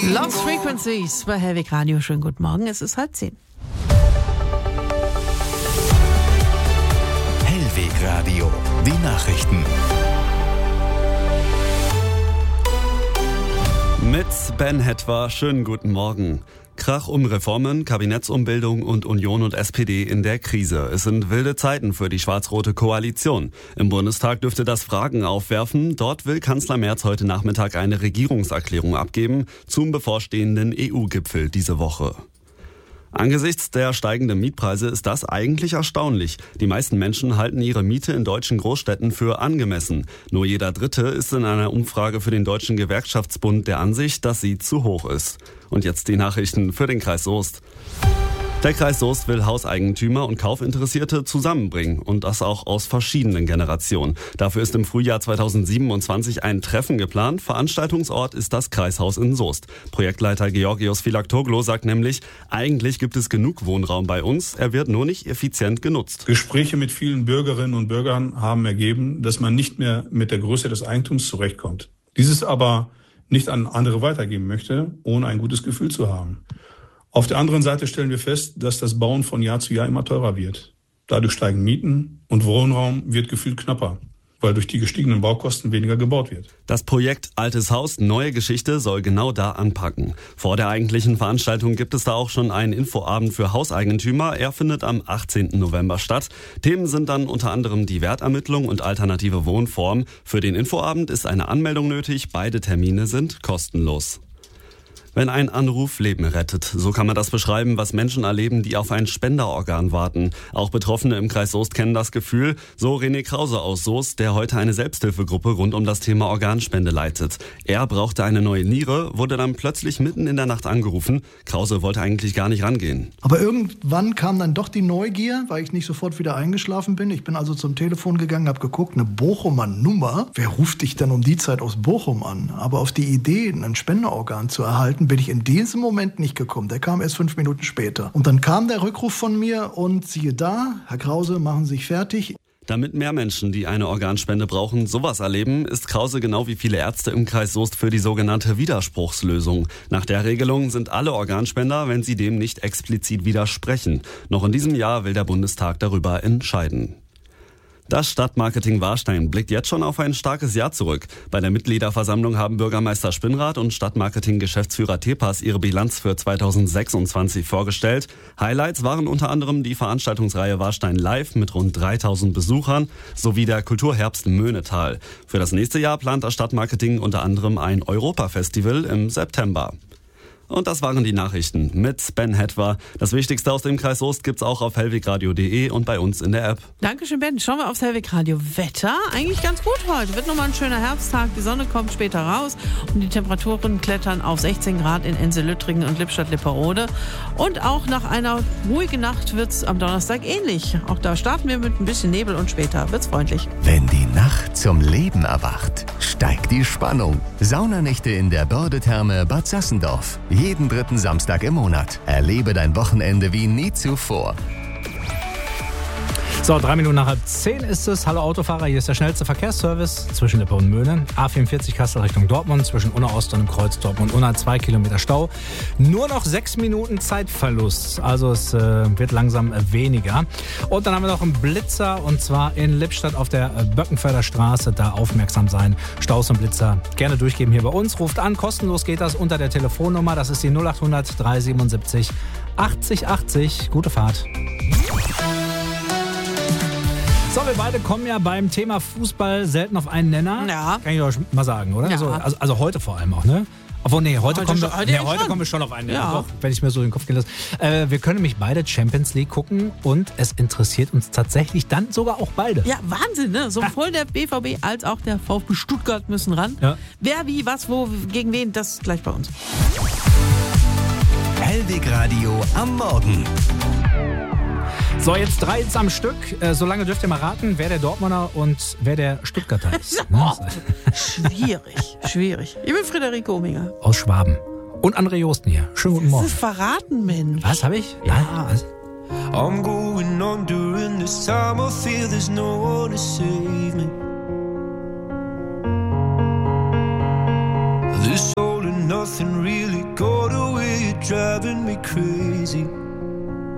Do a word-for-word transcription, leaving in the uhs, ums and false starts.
Lost Frequencies bei Hellwig Radio. Schönen guten Morgen, es ist halb zehn. Hellwig Radio, die Nachrichten. Mit Ben Hetwa, schönen guten Morgen. Krach um Reformen, Kabinettsumbildung und Union und S P D in der Krise. Es sind wilde Zeiten für die schwarz-rote Koalition. Im Bundestag dürfte das Fragen aufwerfen. Dort will Kanzler Merz heute Nachmittag eine Regierungserklärung abgeben zum bevorstehenden E U-Gipfel diese Woche. Angesichts der steigenden Mietpreise ist das eigentlich erstaunlich. Die meisten Menschen halten ihre Miete in deutschen Großstädten für angemessen. Nur jeder Dritte ist in einer Umfrage für den Deutschen Gewerkschaftsbund der Ansicht, dass sie zu hoch ist. Und jetzt die Nachrichten für den Kreis Soest. Der Kreis Soest will Hauseigentümer und Kaufinteressierte zusammenbringen und das auch aus verschiedenen Generationen. Dafür ist im Frühjahr zweitausendsiebenundzwanzig ein Treffen geplant. Veranstaltungsort ist das Kreishaus in Soest. Projektleiter Georgios Philaktoglu sagt nämlich, eigentlich gibt es genug Wohnraum bei uns, er wird nur nicht effizient genutzt. Gespräche mit vielen Bürgerinnen und Bürgern haben ergeben, dass man nicht mehr mit der Größe des Eigentums zurechtkommt. Dieses aber nicht an andere weitergeben möchte, ohne ein gutes Gefühl zu haben. Auf der anderen Seite stellen wir fest, dass das Bauen von Jahr zu Jahr immer teurer wird. Dadurch steigen Mieten und Wohnraum wird gefühlt knapper, weil durch die gestiegenen Baukosten weniger gebaut wird. Das Projekt Altes Haus, neue Geschichte soll genau da anpacken. Vor der eigentlichen Veranstaltung gibt es da auch schon einen Infoabend für Hauseigentümer. Er findet am achtzehnten November statt. Themen sind dann unter anderem die Wertermittlung und alternative Wohnformen. Für den Infoabend ist eine Anmeldung nötig. Beide Termine sind kostenlos. Wenn ein Anruf Leben rettet, so kann man das beschreiben, was Menschen erleben, die auf ein Spenderorgan warten. Auch Betroffene im Kreis Soest kennen das Gefühl, so René Krause aus Soest, der heute eine Selbsthilfegruppe rund um das Thema Organspende leitet. Er brauchte eine neue Niere, wurde dann plötzlich mitten in der Nacht angerufen. Krause wollte eigentlich gar nicht rangehen. Aber irgendwann kam dann doch die Neugier, weil ich nicht sofort wieder eingeschlafen bin. Ich bin also zum Telefon gegangen, habe geguckt, eine Bochumer Nummer. Wer ruft dich denn um die Zeit aus Bochum an? Aber auf die Idee, ein Spenderorgan zu erhalten, bin ich in diesem Moment nicht gekommen. Der kam erst fünf Minuten später. Und dann kam der Rückruf von mir und siehe da, Herr Krause, machen Sie sich fertig. Damit mehr Menschen, die eine Organspende brauchen, sowas erleben, ist Krause genau wie viele Ärzte im Kreis Soest für die sogenannte Widerspruchslösung. Nach der Regelung sind alle Organspender, wenn sie dem nicht explizit widersprechen. Noch in diesem Jahr will der Bundestag darüber entscheiden. Das Stadtmarketing Warstein blickt jetzt schon auf ein starkes Jahr zurück. Bei der Mitgliederversammlung haben Bürgermeister Spinnrath und Stadtmarketing-Geschäftsführer Tepas ihre Bilanz für zweitausendsechsundzwanzig vorgestellt. Highlights waren unter anderem die Veranstaltungsreihe Warstein Live mit rund dreitausend Besuchern sowie der Kulturherbst Möhnetal. Für das nächste Jahr plant das Stadtmarketing unter anderem ein Europafestival im September. Und das waren die Nachrichten mit Ben Hetwa. Das Wichtigste aus dem Kreis Soest gibt's auch auf hellwegradio punkt de und bei uns in der App. Dankeschön, Ben. Schauen wir aufs Hellwig Radio Wetter. Eigentlich ganz gut heute. Wird nochmal ein schöner Herbsttag. Die Sonne kommt später raus und die Temperaturen klettern auf sechzehn Grad in Ense-Lüttringen und Lippstadt-Lipperode. Und auch nach einer ruhigen Nacht wird's am Donnerstag ähnlich. Auch da starten wir mit ein bisschen Nebel und später wird's freundlich. Wenn die Nacht zum Leben erwacht, steigt die Spannung. Saunanächte in der Börde-Therme Bad Sassendorf. Jeden dritten Samstag im Monat. Erlebe dein Wochenende wie nie zuvor. So, drei Minuten nach halb zehn ist es. Hallo Autofahrer, hier ist der schnellste Verkehrsservice zwischen Lippe und Möhne. A vierundvierzig Kassel Richtung Dortmund, zwischen Unna Ost und dem Kreuz Dortmund Unna, zwei Kilometer Stau. Nur noch sechs Minuten Zeitverlust, also es äh, wird langsam äh, weniger. Und dann haben wir noch einen Blitzer und zwar in Lippstadt auf der äh, Böckenfelder Straße. Da aufmerksam sein, Staus und Blitzer gerne durchgeben hier bei uns. Ruft an, kostenlos geht das unter der Telefonnummer. Das ist die null acht hundert dreihundertsiebenundsiebzig achtzig achtzig. Gute Fahrt. So, wir beide kommen ja beim Thema Fußball selten auf einen Nenner. Ja. Kann ich doch mal sagen, oder? Ja. So, also, also heute vor allem auch, ne? Obwohl, nee, heute, Heute kommen, schon- wir, heute nee, ja heute schon. kommen wir schon auf einen Nenner. Ja. Doch, wenn ich mir so den Kopf gehen lasse. Äh, wir können nämlich beide Champions League gucken und es interessiert uns tatsächlich dann sogar auch beide. Ja, Wahnsinn, ne? Sowohl der B V B als auch der VfB Stuttgart müssen ran. Ja. Wer, wie, was, wo, gegen wen, das gleich bei uns. Hellwig Radio am Morgen. So, jetzt drei jetzt am Stück. Äh, so lange dürft ihr mal raten, wer der Dortmunder und wer der Stuttgarter ist. Ne? Oh, schwierig, schwierig. Ich bin Friederike Ominger. Aus Schwaben. Und André Josten hier. Schönen guten Das Morgen. ist verraten, Mensch. Was, habe ich? Ja. Was? I'm going on during this time. I feel there's no one to save me. This all and nothing really goes driving me crazy.